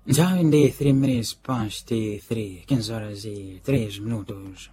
Nthawi ndi 3 minutes past 3, 15 horas e 3 minutos.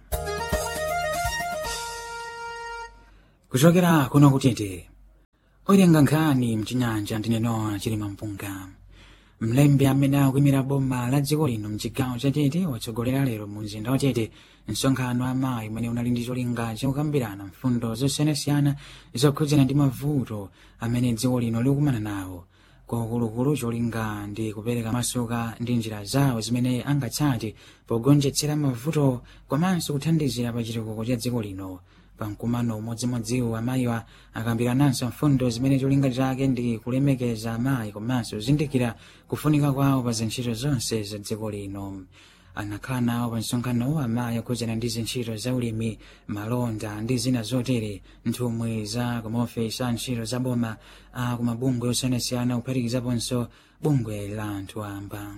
Kuchokera kuno kutete oilenga nkhani mchinyanja ndinenowa chilima mpunga. Mlembi amene akuyimira boma la dziko lino mchigawo cha Tete watsogolera lero mu mzinda wa Tete msonkhano wa mayi umene unali ndi cholinga chakukambirana mfundo zosiyanasiyana zokhudzana ndi mavuto amene dziko lino likumana nawo. Kukulukulu cholinga ndi kupereka masuka ndi njira zawo zimene angatsate pogonjetsera mavuto komanso kuthandizira pa chitukuko cha dziko lino. Pamkumano umodzimodziwo amayiwa akambirananso mfundo zimene cholinga chake ndi kulemekeza amayi komanso kuzindikira kufunika kwawo pa zintchito zonse za dziko lino. Anakhala nawo pa msonkhanowo amayi akhudzana ndi zintchito za ulimi, malonda ndi zina zotere, nthumwi za kumaofesi a ntchito za boma kumabungwe osiyanasiyana kuphatikizaponso bungwe la anthu amba.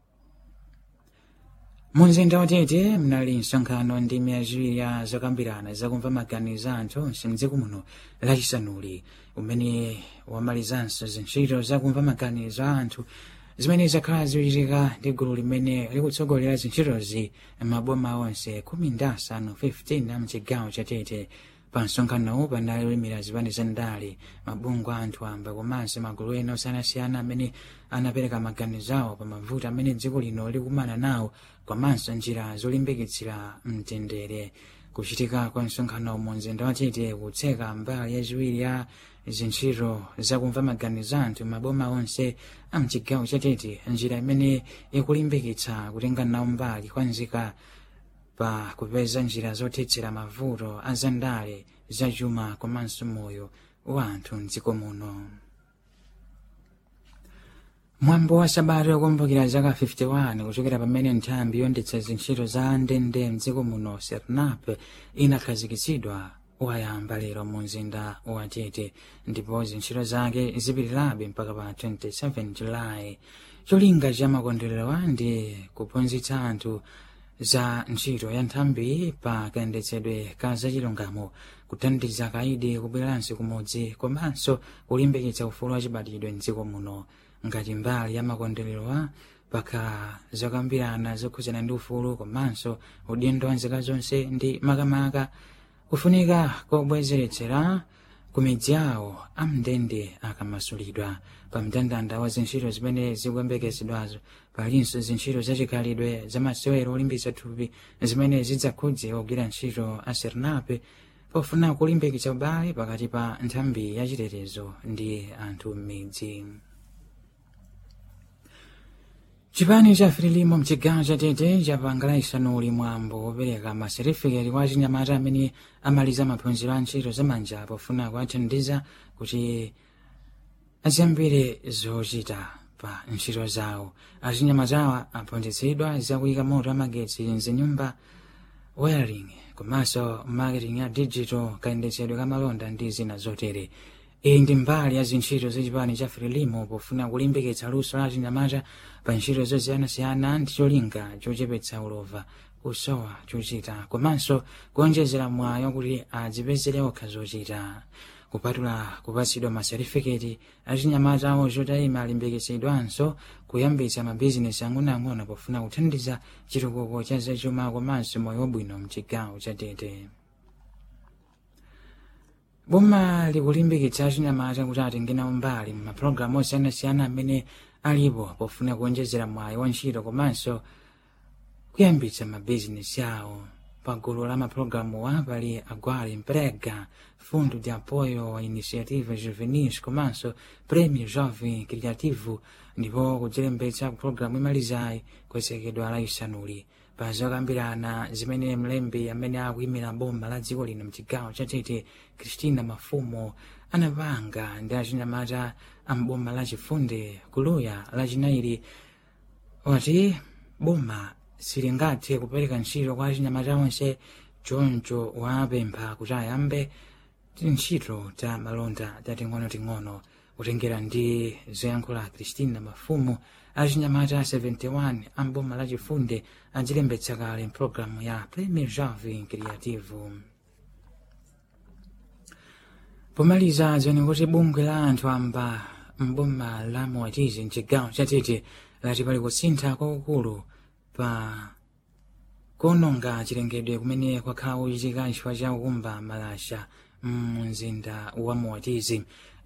Mu mzinda wa Tete mnali msonkhano ndi miyaziwiri ya zokambirana zakumva maganizo a anthu onse mdziko muno lachisanuli umene wamalizanso zintchito zakumva maganizo a anthu zimene zakhala zikuchitika ndi gulu limene likutsogolera zintchitozi maboma onse 15 a mchigawo cha Tete. Pa msonkhanowu panali olemera zipani za ndale, mabungwe a anthu amba komanso magulu ena osiyanasiyana amene anapereka maganizo awo pa mavuto amene dziko lino likumana nawo komanso njira zolimbikitsira mtendere. Kuchitika kwa msonkhano mu mzinda wa Tete kutseka mbali yachiwiri ya zintchito zakumva maganizo a anthu maboma onse a mchigawo cha Tete, njira imene ikulimbikitsa kutenga nawo mbali kwa nzika pa kupeza njira zothetsera mavuto a zandale zachuma komanso moyo wa anthu mdziko muno. Mwambo wa sabata yokumbukira zaka 51 kuchokera pamene nthambi yondetsa zintchito za ndende mdziko muno SERNAP inakhazikitsidwa wayamba lero mu mzinda wa Tete, ndipo zintchito zake zipitirirabe mpaka pa 27 Julayi. Cholinga cha makondwerero ndi kuphunzitsa anthu za ntchito ya nthambi pa kayendetsedwe ka zachilungamo, kuthandiza kaidi kubwereranso kumudzi komanso kulimbikitsa ufulu wachibadwidwe mdziko muno. Ngati mbali ya makondwerero paka zokambirana zokhudzana ndi ufulu komanso udindo wa nzika zonse ndi makamaka kufunika kobwezeretsera kumidzi yawo amndende akamasulidwa. Pa mndandanda wa zintchito zimene zikuyembekezedwazo palinso zintchito zachikhalidwe zamasewero olimbitsa thupi zimene zidzakhudze ogwira ntchito a SERNAP pofuna kulimbikitsa ubale pakati pa nthambi yachitetezo ndi anthu m'midzi. Chipani cha Frelimo mchigawo cha Tete chapanga lachisanuli mwambo wopereka maserifiketi kwa achinyamata amene amaliza maphunziro a ntchito zamanja pofuna kuwathandiza kuti aziyambire zochita pa ntchito zawo. Achinyamatawa aphunzitsidwa zakuyika moto amagetsi mzinyumba, wiring komanso marketing ya digital, kayendetsedwe kamalonda ndi zina zotere. Iyi ndi mbali ya zintchito zachipani cha Frelimo pofuna kulimbikitsa luso la achinyamata pa ntchito zosiyanasiyana ndi cholinga chochepetsa ulova, kusowa chochita komanso kuonjezera mwayi kuti adzipezere okha zochita. Kupatula kupatsidwa maserifiketi, achinyamata awo zotayima alimbikitsidwanso kuyambitsa mabizinesi ang'onoang'ono pofuna kuthandiza chitukuko cha zachuma komanso moyo wabwino mchigawo cha Tete. Boma likulimbikitsa achinyamata kuti atenge nawo mbali mapulogalamu osiyanasiyana amene alipo pofuna kuonjezera mwayi wa ntchito komanso kuyambitsa mabizinesi awo. Pagulu la mapulogalamuwa pali Agwali Mprega, Fundo de Apoio a Iniciativas Juvenis komanso Prêmio Jovem Criativo, ndipo kudzilembetsa kupulogalamu imalizayi kuyesekedwa lachisanuli. Pa zokambirana zimene mlembi amene akuyimira boma la dziko lino mchigawo cha Tete Christina Mafumo anapanga ndi achinyamata amboma la Chifunde kuluya lachinayi, wati boma silingathe kupereka ntchito kwa achinyamata onse, choncho wapempha kuti ayambe ntchito ta malonda tating'onoting'ono. Kutengera ndi zoyankhula Christina Mafumo, achinyamata 71 amboma la Chifunde adzilembetsa kale mpulogalamu ya Prêmio Jovem Criativo. Pomaliza zoni kuti bungwe la anthu amba mboma la Moatizi mchigawo cha Tete lati pali kusintha kwakukulu pa kuononga chilengedwe kumene kwakhala kuchitika chifukwa cha kukumba malasha mumzinda wa Moatizi.